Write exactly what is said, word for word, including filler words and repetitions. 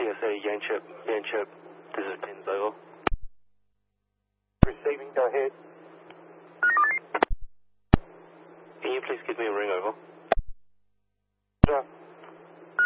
S A, Yanchep, Yanchep, this is Pins, over. Receiving, go ahead. Can you please give me a ring, over?